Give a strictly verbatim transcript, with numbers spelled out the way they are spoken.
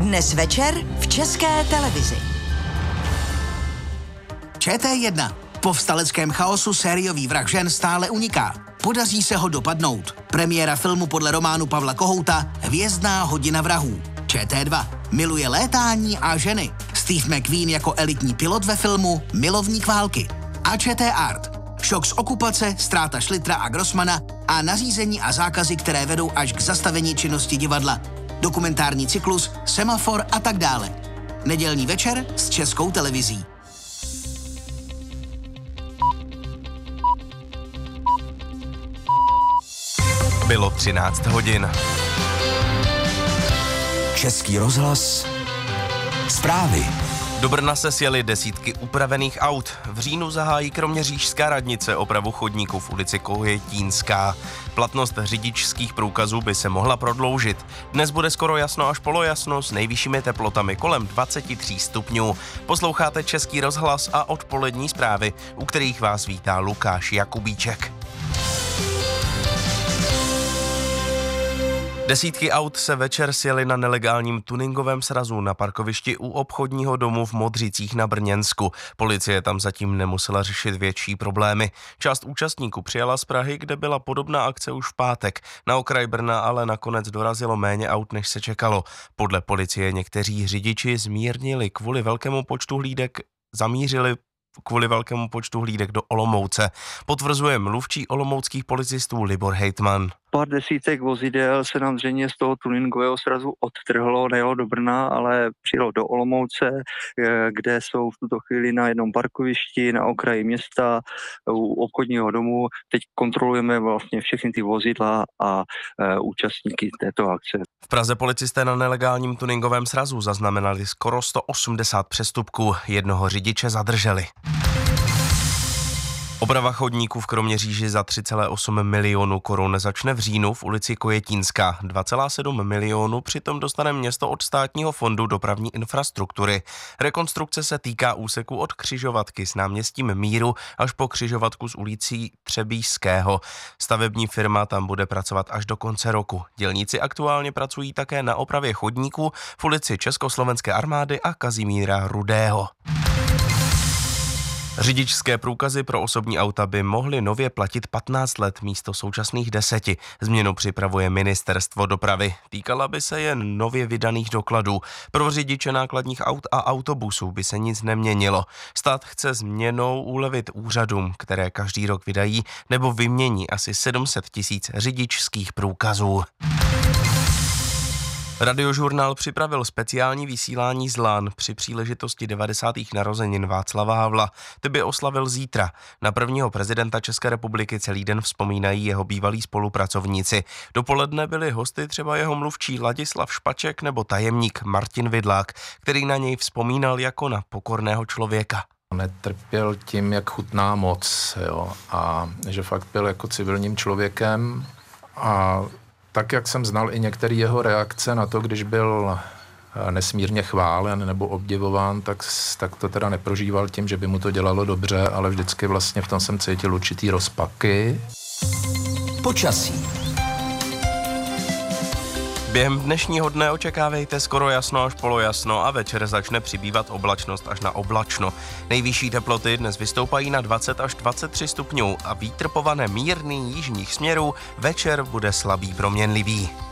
Dnes večer v České televizi. Č T jedna. V povstaleckém chaosu sériový vrah žen stále uniká. Podaří se ho dopadnout. Premiéra filmu podle románu Pavla Kohouta Hvězdná hodina vrahů. Č T dva. Miluje létání a ženy. Steve McQueen jako elitní pilot ve filmu Milovník války. A Č T Art. Šok z okupace, ztráta Šlitra a Grossmana a nařízení a zákazy, které vedou až k zastavení činnosti divadla. Dokumentární cyklus, Semafor a tak dále. Nedělní večer s Českou televizí. Bylo třináct hodin. Český rozhlas. Zprávy. Do Brna se sjeli desítky upravených aut. V říjnu zahájí kroměřížská radnice opravu chodníků v ulici Kojetínská. Platnost řidičských průkazů by se mohla prodloužit. Dnes bude skoro jasno až polojasno s nejvyššími teplotami kolem dvacet tři stupňů. Posloucháte Český rozhlas a odpolední zprávy, u kterých vás vítá Lukáš Jakubíček. Desítky aut se večer sjeli na nelegálním tuningovém srazu na parkovišti u obchodního domu v Modřicích na Brněnsku. Policie tam zatím nemusela řešit větší problémy. Část účastníků přijela z Prahy, kde byla podobná akce už v pátek. Na okraj Brna ale nakonec dorazilo méně aut, než se čekalo. Podle policie někteří řidiči zmírnili kvůli velkému počtu hlídek, zamířili kvůli velkému počtu hlídek do Olomouce. Potvrzuje mluvčí olomouckých policistů Libor Hejtman. Pár desítek vozidel se nám zřejmě z toho tuningového srazu odtrhlo, nejelo do Brna, ale přijelo do Olomouce, kde jsou v tuto chvíli na jednom parkovišti na okraji města u obchodního domu. Teď kontrolujeme vlastně všechny ty vozidla a e, účastníky této akce. V Praze policisté na nelegálním tuningovém srazu zaznamenali skoro sto osmdesát přestupků, jednoho řidiče zadrželi. Oprava chodníků v Kroměříži za tři celé osm milionu korun začne v říjnu v ulici Kojetínská. dva celé sedm milionu přitom dostane město od Státního fondu dopravní infrastruktury. Rekonstrukce se týká úseku od křižovatky s náměstím Míru až po křižovatku s ulicí Třebíčského. Stavební firma tam bude pracovat až do konce roku. Dělníci aktuálně pracují také na opravě chodníků v ulici Československé armády a Kazimíra Rudého. Řidičské průkazy pro osobní auta by mohly nově platit patnáct let místo současných deseti. Změnu připravuje Ministerstvo dopravy. Týkala by se jen nově vydaných dokladů. Pro řidiče nákladních aut a autobusů by se nic neměnilo. Stát chce změnou ulevit úřadům, které každý rok vydají nebo vymění asi sedm set tisíc řidičských průkazů. Radiožurnál připravil speciální vysílání z Lán při příležitosti devadesátých narozenin Václava Havla. Ty by oslavil zítra. Na prvního prezidenta České republiky celý den vzpomínají jeho bývalí spolupracovníci. Dopoledne byli hosty třeba jeho mluvčí Ladislav Špaček nebo tajemník Martin Vidlák, který na něj vzpomínal jako na pokorného člověka. Netrpěl tím, jak chutná moc, jo, a že fakt byl jako civilním člověkem a tak, jak jsem znal i některé jeho reakce na to, když byl nesmírně chválen nebo obdivován, tak, tak to teda neprožíval tím, že by mu to dělalo dobře, ale vždycky vlastně v tom jsem cítil určitý rozpaky. Počasí. Během dnešního dne očekávejte skoro jasno až polojasno a večer začne přibývat oblačnost až na oblačno. Nejvyšší teploty dnes vystoupají na dvacet až dvacet tři stupňů a vítr povane mírný jižních směrů večer bude slabý proměnlivý.